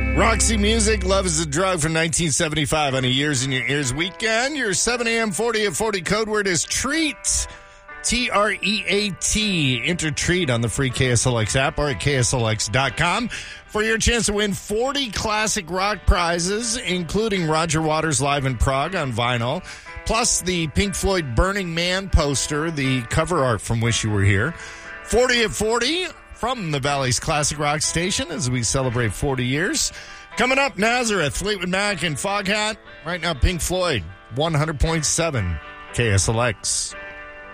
Roxy Music, Love is a Drug from 1975 on a Years in Your Ears weekend. Your 7 a.m. 40 at 40 code word is TREAT. T-R-E-A-T. Enter TREAT on the free KSLX app or at KSLX.com for your chance to win 40 classic rock prizes, including Roger Waters Live in Prague on vinyl, plus the Pink Floyd Burning Man poster, the cover art from Wish You Were Here. 40 at 40 from the Valley's Classic Rock Station as we celebrate 40 years. Coming up, Nazareth, Fleetwood Mac, and Foghat. Right now, Pink Floyd, 100.7 KSLX.